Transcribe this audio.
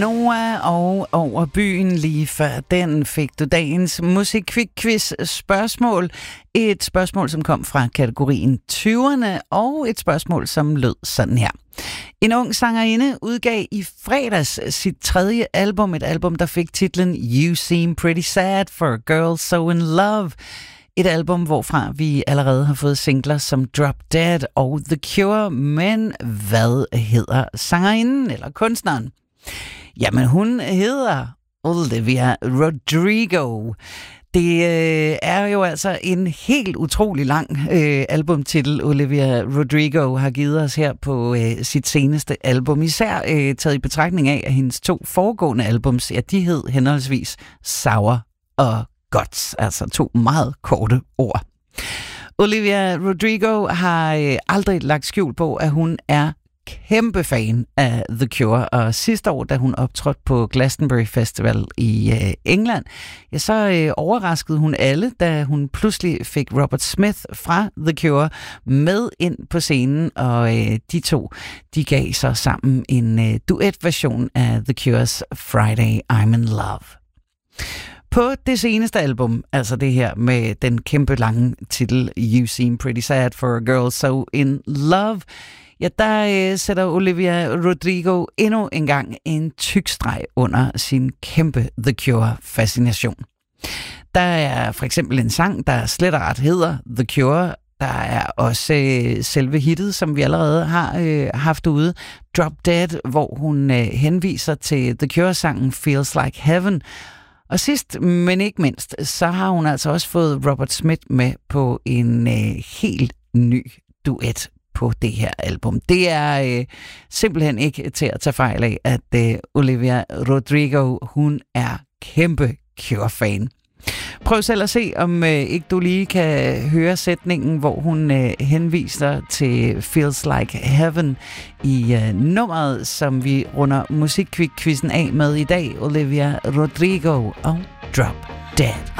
Noah og Over byen. Lige før den fik du dagens musikquiz spørgsmål. Et spørgsmål, som kom fra kategorien 20'erne, og et spørgsmål, som lød sådan her. En ung sangerinde udgav i fredags sit tredje album, et album, der fik titlen You Seem Pretty Sad for a Girl So In Love. Et album, hvorfra vi allerede har fået singler som Drop Dead og The Cure, men hvad hedder sangerinden eller kunstneren? Jamen, hun hedder Olivia Rodrigo. Det er jo altså en helt utrolig lang albumtitel, Olivia Rodrigo har givet os her på sit seneste album. Især taget i betragtning af, at hendes 2 foregående albums, ja, de hed henholdsvis Sour og Guts, altså 2 meget korte ord. Olivia Rodrigo har aldrig lagt skjul på, at hun er kæmpe fan af The Cure, og sidste år, da hun optrådte på Glastonbury Festival i England, ja, så overraskede hun alle, da hun pludselig fik Robert Smith fra The Cure med ind på scenen, og de 2, de gav så sammen en duetversion af The Cure's Friday I'm in Love. På det seneste album, altså det her med den kæmpe lange titel You Seem Pretty Sad for a Girl So In Love, ja, der sætter Olivia Rodrigo endnu en gang en tyk streg under sin kæmpe The Cure-fascination. Der er for eksempel en sang, der slet og ret hedder The Cure. Der er også selve hittet, som vi allerede har haft ude, Drop Dead, hvor hun henviser til The Cure-sangen Feels Like Heaven. Og sidst, men ikke mindst, så har hun altså også fået Robert Smith med på en helt ny duet på det her album. Det er simpelthen ikke til at tage fejl af, at Olivia Rodrigo, hun er kæmpe Cure-fan. Prøv selv at se, om ikke du lige kan høre sætningen, hvor hun henviser til Feels Like Heaven i nummeret, som vi runder musikquizzen af med i dag. Olivia Rodrigo og Drop Dead.